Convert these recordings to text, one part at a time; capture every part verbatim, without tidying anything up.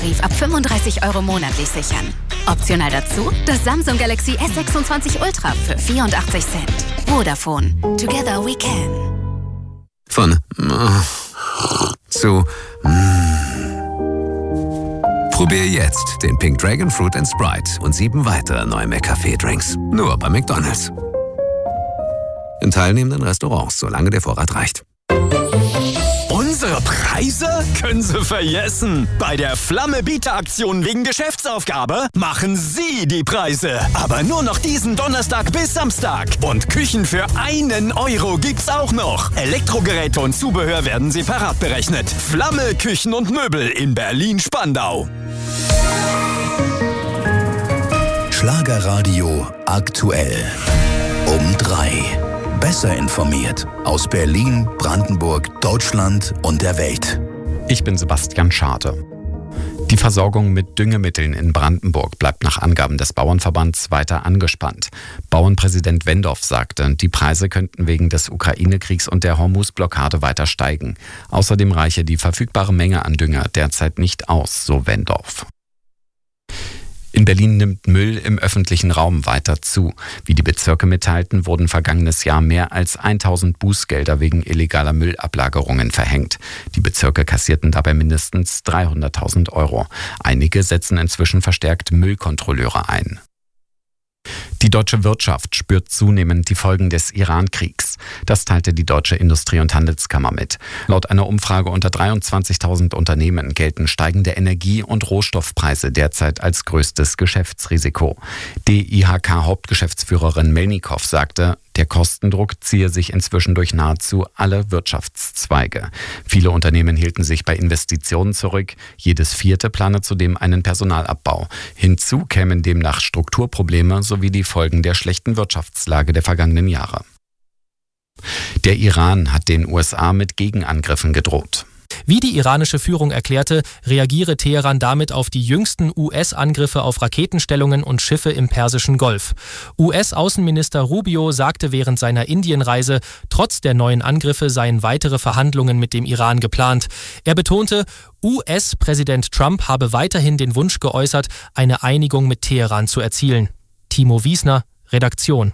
Tarif ab fünfunddreißig Euro monatlich sichern. Optional dazu das Samsung Galaxy S sechsundzwanzig Ultra für vierundachtzig Cent. Vodafone. Together we can. Von äh, zu mm. Probier jetzt den Pink Dragon Fruit and Sprite und sieben weitere neue McCafé-Drinks. Nur bei McDonald's. In teilnehmenden Restaurants, solange der Vorrat reicht. Unsere Preise können Sie vergessen. Bei der Flamme-Bieter-Aktion wegen Geschäftsaufgabe machen Sie die Preise. Aber nur noch diesen Donnerstag bis Samstag. Und Küchen für einen Euro gibt's auch noch. Elektrogeräte und Zubehör werden separat berechnet. Flamme Küchen und Möbel in Berlin-Spandau. Schlagerradio aktuell. Um drei. Besser informiert aus Berlin, Brandenburg, Deutschland und der Welt. Ich bin Sebastian Schade. Die Versorgung mit Düngemitteln in Brandenburg bleibt nach Angaben des Bauernverbands weiter angespannt. Bauernpräsident Wendorf sagte, die Preise könnten wegen des Ukraine-Kriegs und der Hormuz-Blockade weiter steigen. Außerdem reiche die verfügbare Menge an Dünger derzeit nicht aus, so Wendorf. In Berlin nimmt Müll im öffentlichen Raum weiter zu. Wie die Bezirke mitteilten, wurden vergangenes Jahr mehr als tausend Bußgelder wegen illegaler Müllablagerungen verhängt. Die Bezirke kassierten dabei mindestens dreihunderttausend Euro. Einige setzen inzwischen verstärkt Müllkontrolleure ein. Die deutsche Wirtschaft spürt zunehmend die Folgen des Iran-Kriegs. Das teilte die Deutsche Industrie- und Handelskammer mit. Laut einer Umfrage unter dreiundzwanzigtausend Unternehmen gelten steigende Energie- und Rohstoffpreise derzeit als größtes Geschäftsrisiko. D I H K-Hauptgeschäftsführerin Melnikow sagte, der Kostendruck ziehe sich inzwischen durch nahezu alle Wirtschaftszweige. Viele Unternehmen hielten sich bei Investitionen zurück. Jedes vierte plane zudem einen Personalabbau. Hinzu kämen demnach Strukturprobleme sowie die Folgen der schlechten Wirtschaftslage der vergangenen Jahre. Der Iran hat den U S A mit Gegenangriffen gedroht. Wie die iranische Führung erklärte, reagiere Teheran damit auf die jüngsten U S-Angriffe auf Raketenstellungen und Schiffe im Persischen Golf. U S-Außenminister Rubio sagte während seiner Indienreise, trotz der neuen Angriffe seien weitere Verhandlungen mit dem Iran geplant. Er betonte, U S-Präsident Trump habe weiterhin den Wunsch geäußert, eine Einigung mit Teheran zu erzielen. Timo Wiesner, Redaktion.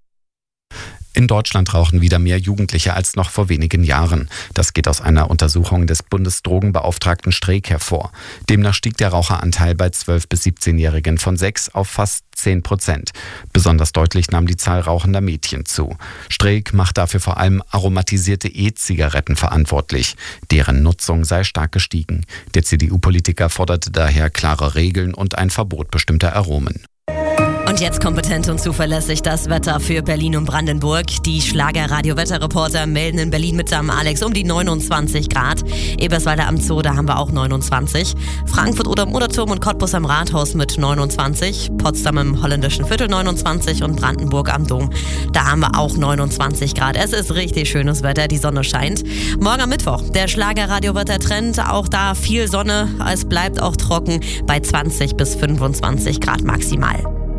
In Deutschland rauchen wieder mehr Jugendliche als noch vor wenigen Jahren. Das geht aus einer Untersuchung des Bundesdrogenbeauftragten Streeck hervor. Demnach stieg der Raucheranteil bei zwölf- bis siebzehnjährigen von sechs auf fast zehn Prozent. Besonders deutlich nahm die Zahl rauchender Mädchen zu. Streeck macht dafür vor allem aromatisierte E-Zigaretten verantwortlich. Deren Nutzung sei stark gestiegen. Der C D U-Politiker forderte daher klare Regeln und ein Verbot bestimmter Aromen. Und jetzt kompetent und zuverlässig das Wetter für Berlin und Brandenburg. Die Schlager-Radio-Wetterreporter melden in Berlin mit Sam Alex um die neunundzwanzig Grad. Eberswalder am Zoo, da haben wir auch neunundzwanzig. Frankfurt oder im Moderturm und Cottbus am Rathaus mit neunundzwanzig. Potsdam im holländischen Viertel neunundzwanzig und Brandenburg am Dom. Da haben wir auch neunundzwanzig Grad. Es ist richtig schönes Wetter, die Sonne scheint. Morgen am Mittwoch, der Schlager-Radio-Wettertrend. Auch da viel Sonne, es bleibt auch trocken bei zwanzig bis fünfundzwanzig Grad maximal.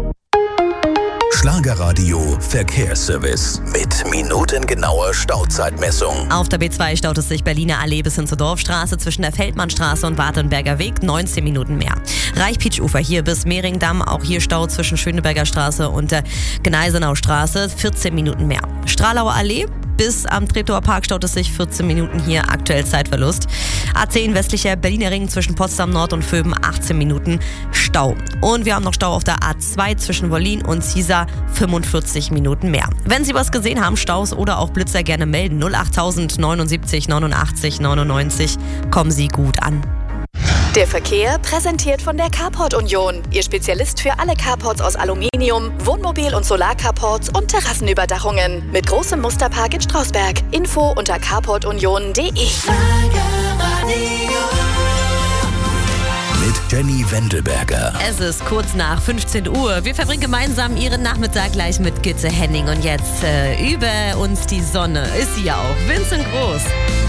Schlagerradio Verkehrsservice mit minutengenauer Stauzeitmessung. Auf der B zwei staut es sich Berliner Allee bis hin zur Dorfstraße zwischen der Feldmannstraße und Wartenberger Weg neunzehn Minuten mehr. Reich-Pietsch-Ufer hier bis Mehringdamm, auch hier Stau zwischen Schöneberger Straße und der Gneisenau Straße vierzehn Minuten mehr. Stralauer Allee bis am Treptower Park staut es sich vierzehn Minuten hier, aktuell Zeitverlust. A zehn westlicher Berliner Ring zwischen Potsdam Nord und Vöben achtzehn Minuten Stau. Und wir haben noch Stau auf der A zwei zwischen Wollin und Ziesar fünfundvierzig Minuten mehr. Wenn Sie was gesehen haben, Staus oder auch Blitzer, gerne melden. null achttausend neunundsiebzig neunundachtzig neunundneunzig. Kommen Sie gut an. Der Verkehr präsentiert von der Carport Union. Ihr Spezialist für alle Carports aus Aluminium, Wohnmobil- und Solarcarports und Terrassenüberdachungen. Mit großem Musterpark in Strausberg. Info unter carport union punkt de. Mit Jenny Wendelberger. Es ist kurz nach fünfzehn Uhr. Wir verbringen gemeinsam Ihren Nachmittag gleich mit Gitte Henning. Und jetzt äh, über uns die Sonne ist sie ja auch. Vincent Groß.